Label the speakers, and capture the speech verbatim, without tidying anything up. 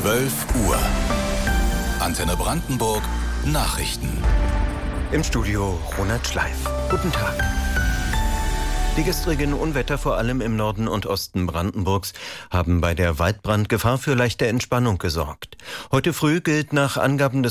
Speaker 1: zwölf Uhr. Antenne Brandenburg Nachrichten.
Speaker 2: Im Studio Ronald Schleif. Guten Tag. Die gestrigen Unwetter, vor allem im Norden und Osten Brandenburgs, haben bei der Waldbrandgefahr für leichte Entspannung gesorgt. Heute früh gilt nach Angaben des